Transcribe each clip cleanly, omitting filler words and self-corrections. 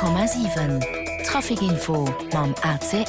100,7 Trafikinfo mam ACL.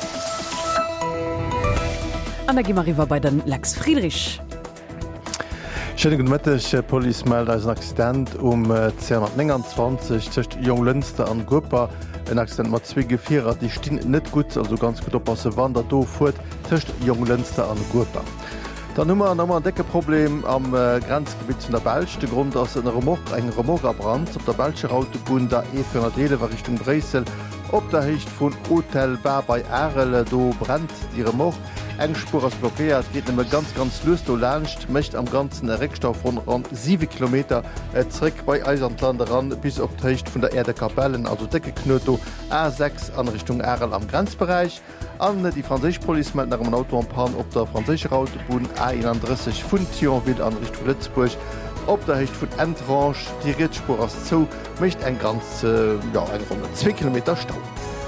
An der Gimariwer bei den Lex Friedrich. Schënnegenëtteg Poli meldt als Accident 229 zecht Jong Lënster an Gupper en Accident mat zwi Gefierer, Di stin net gut, also ganz gut op se Wander do fuert techt Jong Lënster an Gupper. Der Nummer an decke Problem am Grenzgebiet zu der Belsch. De Grund ass en Remorbrand op der Belsche Autobahn der E400 war Richtung Bresel op der Hicht vun Hotel Bar bei Arele do brennt die Remor. Engspur ass blockéiert, geht nemmme ganz los do lacht, mecht am ganzen Reckstau von rund 7 Kilometer zréck bei Eislandlande ran bis op d'Hicht vun der Erdekapellen, also decke Knoto A6 an Richtung Arel am Grenzbereich. An die Franzischpoliz meldt nach dem Auto an Pan op der franzische Autobahn A31 vun Thionville an Richtung Lützburg. Op der Hicht vun Entranche die Ritspur ass zo mecht eng ganz rund 2 Kilometer Stau.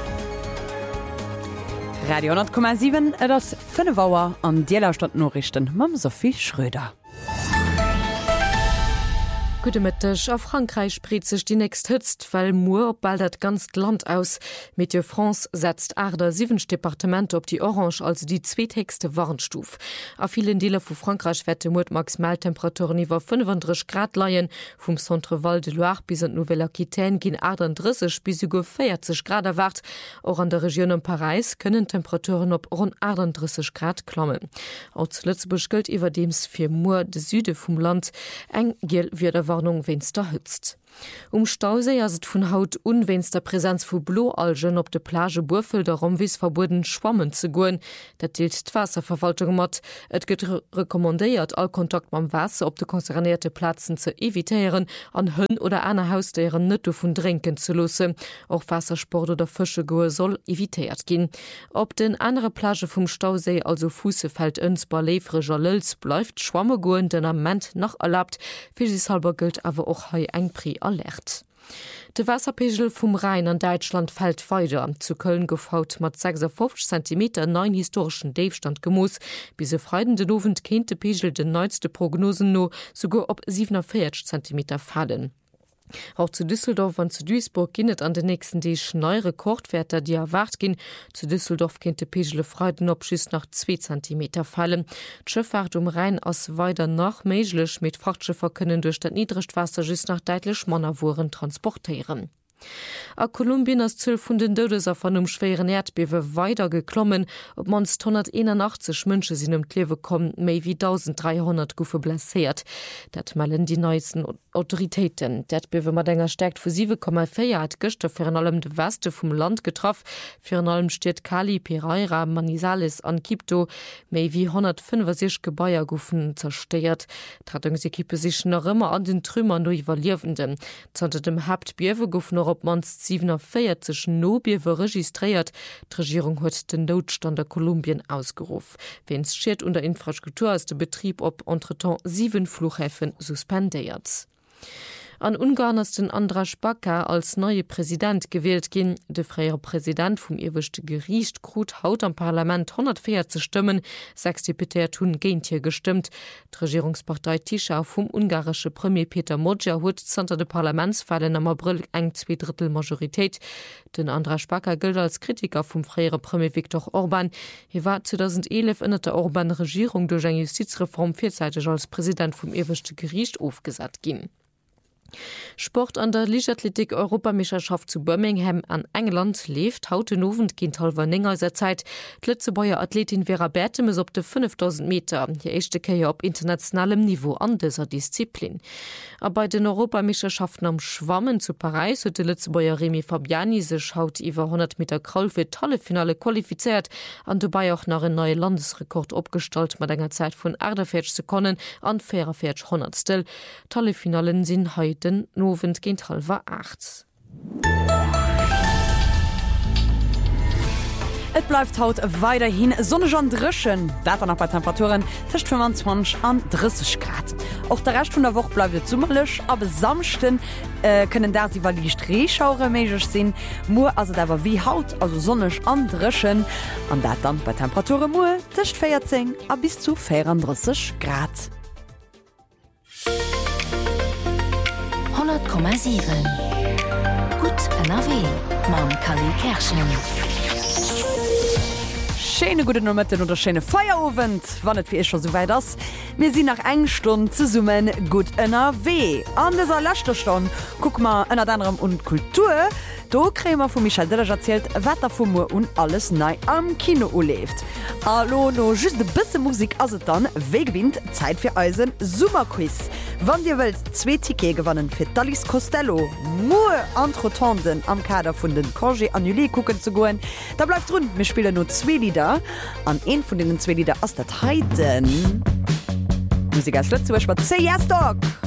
Radio 100,7 das 5 Auer an Dielerstadt Norrichten mam Sophie Schröder. Gute Mittag. Auf Frankreich spricht sich die nächst hützt, weil Moor baldert ganz Land aus. Météo France setzt 7 Departement op die Orange, also die zweithöchste Warnstufe. Auf vielen Delen von Frankreich wird die Maximaltemperaturen über 35 Grad leien. Vom Centre-Val de Loire bis in Nouvelle-Aquitaine gehen 38 bis über 40 Grad erwartet. Auch an der Region um Paris können Temperaturen op rund 38 Grad klammen. Auch zu Lützburg gilt überdems für Moor de Süde vom Land eng gilt wie der Warnung wenns da hützt. Stausee as vun Haut unwenns der Präsenz vu Bloalgen op de Plage Burfel darum wies verboten schwammen ze goen. Dat deelt d'Wasserverwaltung mat. Et gëtt rekommandéiert all Kontakt mam Wasser op de konzernierte Platzen ze evitieren, an hunn oder aner Hausdeieren nëtte vun Drinken ze losse. Auch Wassersport oder Fische goe soll evitiert gin. Op den andere Plage vum Stausee also Fussefeld ënsbar lefreger Lëls bleifft schwamme goen den Amment noch erlaubt. Fishalber gilt awer och hai eng Pri alert. De Wasserpegel vum Rhein an Deutschland fällt weiter. Zu Köln gefaut mat 56 cm 9 historischen Davestand gemoos. Bis freudenden Ofend kennt de Pegel den neueste Prognosen no sogar op 47 cm fallen. Auch zu Düsseldorf und zu Duisburg ginnet an den nächsten die neue Rekordwerte, die erwartet gehen. Zu Düsseldorf kennt die Pegel Freuden abschüss nach 2 cm fallen. Die Schifffahrt Rhein aus weiter nach möglich mit Frachtschiffer können durch das Niedrigwasser just nach deutlich Mannerwuren transportieren. A Kolumbien as 12 vun den Dodeser von schweren Erdbewe weiter geklommen, ob mans 181 Mënsche sinn Klewe kommen, méi wie 1300 Gufe blessiert. Dat malen die neuesten Autoritäten. D'Erdbewe mat enger stärkt vu 7,4 hat Göchte fir an allem de Weste vum Land getroff, fir an allem steht Cali, Pereira, Manizales an Quito, méi wie 165 Gebäier Gufen zersteiert. Rettungsekippe sich noch immer an den Trümmern durchvaluierenden. Zter dem Hauptbiewe Gufen op mans 47 Nobiewe registriert. Die Regierung hat den Notstand der Kolumbien ausgerufen. Wenns steht unter Infrastruktur ist der Betrieb op entretemps 7 Flughäfen suspendiert. An Ungarn ist den Andras Baka als neue Präsident gewählt gin. Der freie Präsident vom Irwischte Gericht krut haut am Parlament 140 Stimmen, 6 Deputierte tun gegen hier gestimmt. Die Regierungspartei Tisza vom ungarische Premier Peter Modja hat unter der Parlamentswahlen am April eng 2/3 Majorität. Den Andras Baka gilt als Kritiker vom freien Premier Viktor Orban. Er war 2011 in der Orban-Regierung durch eine Justizreform vierzeitig als Präsident vom Irwischte Gericht aufgesetzt ging. Sport an der Leichtathletik Europameisterschaft zu Birmingham an England lebt haute Novent gehen halber der Zeit. Die Lützebauer Athletin Vera Bertem ist op de 5000 Meter. Die erste Kehr op internationalem Niveau an dieser Disziplin. Aber bei den Europameisterschaften am Schwammen zu Paris hat die Lützebauer Remy Fabiani sich haut über 100 Meter Kraul für tolle Finale qualifiziert und dabei auch nach einen neuen Landesrekord abgestaltet mit einer Zeit von 48 Sekunden an 44 Hundertstel. Tolle Finalen sind heute den Novent gehen halber 8. Et bleibt haut weiterhin sonnig an drschen, dat noch bei Temperaturen zwischen 25 an 30 Grad. Auch der Rest von der Woche bleibt sommerlich, aber samsten können da sie weil die Drehschaure mäßig sind. Nur also da war wie Haut, also sonnig an drschen, und dat dann bei Temperaturen nur zwischen 14 bis zu 34 Grad. 100,7 Gut NRW mam Kali Kerschen. Schöne gute Nummerten oder schöne Feierabend, wann es wie ich schon so weit ist. Wir sind nach 1 Stunde zu summen gut NRW. An dieser letzten Stunde guck mal unter anderem und Kultur. Da kriegen wir von Michel Delage erzählt, was da von mir und alles neu am Kino lebt. Hallo, noch just ein bisschen Musik, also dann, wer gewinnt? Zeit für unseren Sommerquiz. Wenn ihr wollt 2 Tickets gewonnen für Dallis Costello, nur Entretanten am Kader von den Congé Annulé gucken zu gehen, da bleibt rund, wir spielen nur 2 Lieder. An einen von den 2 Lieder ist das heute Musik als letztes Beispiel CS Dog.